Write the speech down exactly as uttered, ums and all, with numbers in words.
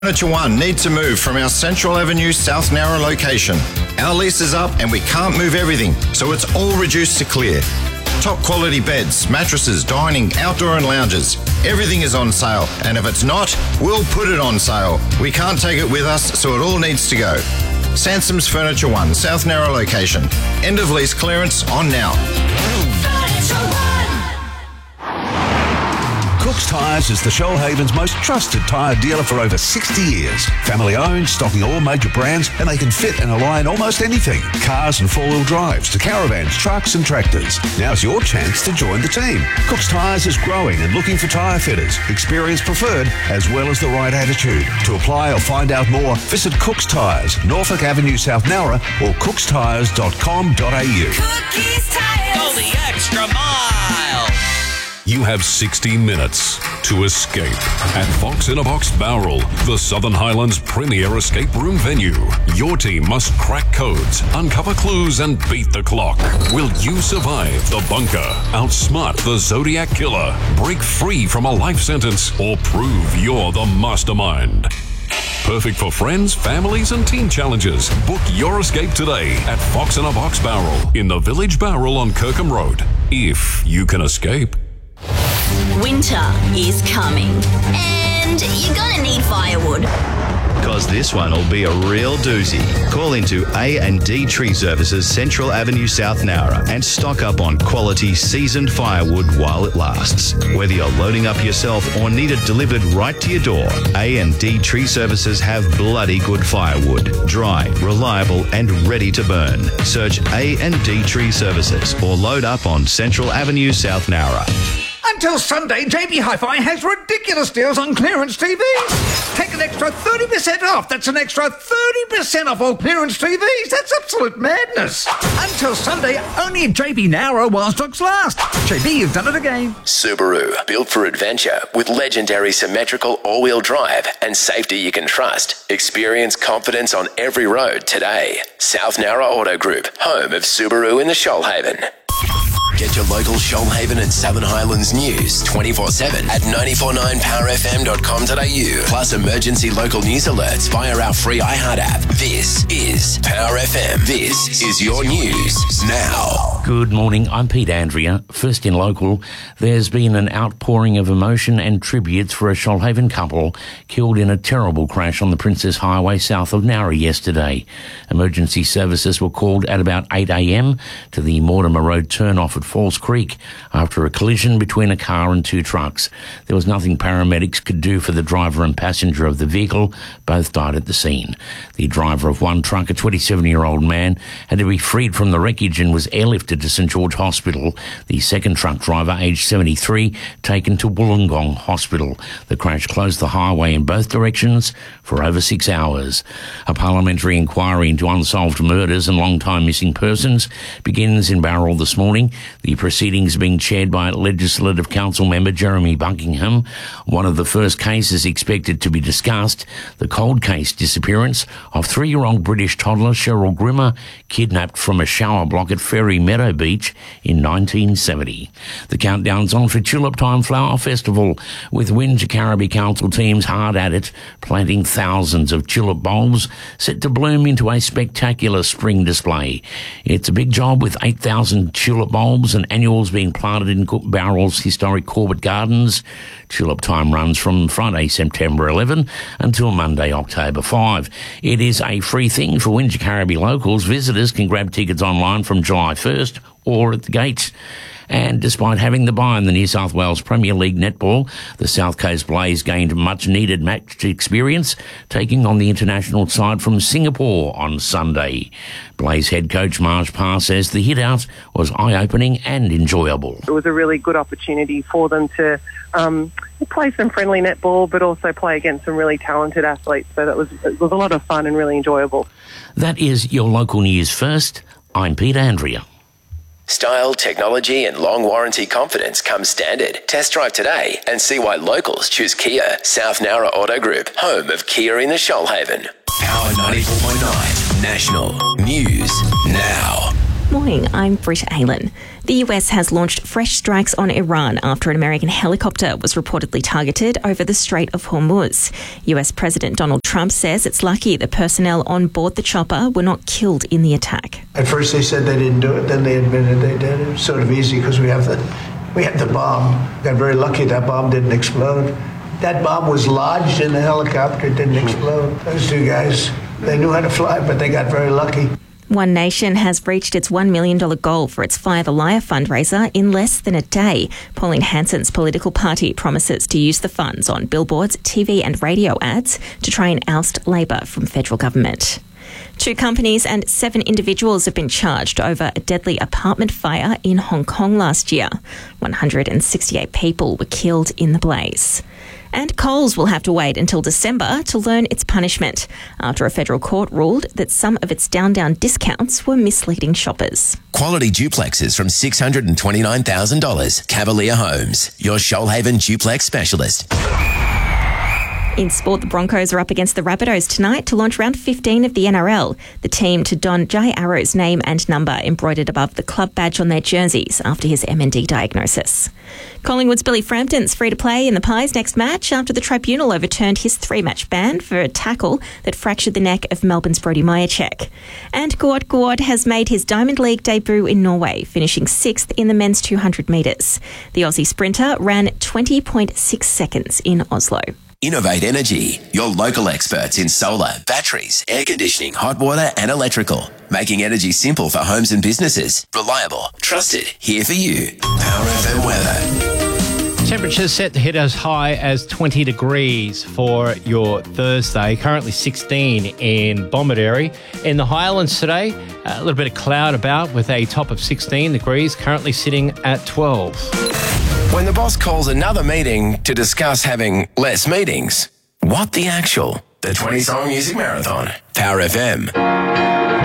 Furniture One need to move from our Central Avenue South Nowra location. Our lease is up and we can't move everything, so it's all reduced to clear. Top quality beds, mattresses, dining, outdoor and lounges. Everything is on sale, and if it's not, we'll put it on sale. We can't take it with us, so it all needs to go. Sansom's Furniture One, South Nowra location. End of lease clearance on now. Furniture One. Cook's Tyres is the Shoalhaven's most trusted tyre dealer for over sixty years. Family owned, stocking all major brands, and they can fit and align almost anything. Cars and four-wheel drives to caravans, trucks and tractors. Now's your chance to join the team. Cook's Tyres is growing and looking for tyre fitters, experience preferred, as well as the right attitude. To apply or find out more, visit Cook's Tyres, Norfolk Avenue, South Nowra, or cooks tyres dot com dot a u. Cookies Tires. Go the extra mile. You have sixty minutes to escape at Fox in a Box Bowral, the Southern Highlands' premier escape room venue. Your team must crack codes, uncover clues, and beat the clock. Will you survive the bunker, outsmart the Zodiac Killer, break free from a life sentence, or prove you're the mastermind? Perfect for friends, families, and team challenges. Book your escape today at Fox in a Box Bowral in the Village Bowral on Kirkham Road. If you can escape. Winter is coming, and you're gonna need firewood. Because this one will be a real doozy. Call into A and D Tree Services, Central Avenue, South Nowra, and stock up on quality seasoned firewood while it lasts. Whether you're loading up yourself or need it delivered right to your door, A and D Tree Services have bloody good firewood. Dry, reliable, and ready to burn. Search A and D Tree Services or load up on Central Avenue, South Nowra. Until Sunday, J B Hi-Fi has ridiculous deals on clearance T Vs. Take an extra thirty percent off. That's an extra thirty percent off all clearance T Vs. That's absolute madness. Until Sunday, only at J B Nowra while stocks last. J B, you've done it again. Subaru, built for adventure with legendary symmetrical all-wheel drive and safety you can trust. Experience confidence on every road today. South Nowra Auto Group, home of Subaru in the Shoalhaven. Get your local Shoalhaven and Southern Highlands news twenty-four seven at nine four nine power f m dot com dot a u. Plus emergency local news alerts via our free iHeart app. This is Power F M. This is your news now. Good morning, I'm Pete Andrea. First in local, there's been an outpouring of emotion and tributes for a Shoalhaven couple killed in a terrible crash on the Princess Highway south of Nowra yesterday. Emergency services were called at about eight a m to the Mortimer Road turn-off at Falls Creek after a collision between a car and two trucks. There was nothing paramedics could do for the driver and passenger of the vehicle. Both died at the scene. The driver of one truck, a twenty-seven-year-old man, had to be freed from the wreckage and was airlifted to St George Hospital. The second truck driver, aged seventy-three, taken to Wollongong Hospital. The crash closed the highway in both directions for over six hours. A parliamentary inquiry into unsolved murders and long-time missing persons begins in Bowral this morning. The proceedings being chaired by Legislative Council member Jeremy Buckingham. One of the first cases expected to be discussed, the cold case disappearance of three-year-old British toddler Cheryl Grimmer, kidnapped from a shower block at Ferry Meadow Beach in nineteen seventy. The countdown's on for Tulip Time Flower Festival, with Windsor Carriby Council teams hard at it, planting thousands of tulip bulbs set to bloom into a spectacular spring display. It's a big job with eight thousand tulip bulbs and annuals being planted in Bowral's historic Corbett Gardens. Tulip Time runs from Friday, September eleventh until Monday, October fifth. It is a free thing for Windsor Carriby locals. Visitors can grab tickets online from July first or at the gates. And despite having the bye in the New South Wales Premier League netball, the South Coast Blaze gained much-needed match experience, taking on the international side from Singapore on Sunday. Blaze head coach Marge Parr says the hit-out was eye-opening and enjoyable. It was a really good opportunity for them to um, play some friendly netball, but also play against some really talented athletes. So that was, it was a lot of fun and really enjoyable. That is your local news first. I'm Pete Andrea. Style, technology and long warranty confidence come standard. Test drive today and see why locals choose Kia. South Nowra Auto Group, home of Kia in the Shoalhaven. Power ninety-four point nine, National News Now. Morning, I'm Britt Aylan. The U S has launched fresh strikes on Iran after an American helicopter was reportedly targeted over the Strait of Hormuz. U S President Donald Trump says it's lucky the personnel on board the chopper were not killed in the attack. At first they said they didn't do it, then they admitted they did. It was sort of easy because we have the we had the bomb. Got very lucky that bomb didn't explode. That bomb was lodged in the helicopter, it didn't explode. Those two guys, they knew how to fly, but they got very lucky. One Nation has reached its one million dollars goal for its Fire the Liar fundraiser in less than a day. Pauline Hanson's political party promises to use the funds on billboards, T V and radio ads to try and oust Labor from federal government. Two companies and seven individuals have been charged over a deadly apartment fire in Hong Kong last year. one hundred sixty-eight people were killed in the blaze. And Coles will have to wait until December to learn its punishment after a federal court ruled that some of its down-down discounts were misleading shoppers. Quality duplexes from six hundred twenty-nine thousand dollars. Cavalier Homes, your Shoalhaven duplex specialist. In sport, the Broncos are up against the Rabbitohs tonight to launch round fifteen of the N R L. The team to don Jai Arrow's name and number embroidered above the club badge on their jerseys after his M N D diagnosis. Collingwood's Billy Frampton's free to play in the Pies next match after the tribunal overturned his three-match ban for a tackle that fractured the neck of Melbourne's Brody Majacek. And Gord Gord has made his Diamond League debut in Norway, finishing sixth in the men's two hundred metres. The Aussie sprinter ran twenty point six seconds in Oslo. Innovate Energy, your local experts in solar, batteries, air conditioning, hot water and electrical. Making energy simple for homes and businesses. Reliable, trusted, here for you. Power F M weather. Temperatures set to hit as high as twenty degrees for your Thursday. Currently sixteen in Bomaderry. In the Highlands today, a little bit of cloud about with a top of sixteen degrees. Currently sitting at twelve. When the boss calls another meeting to discuss having less meetings, what the actual? The twenty-song music marathon. Power F M.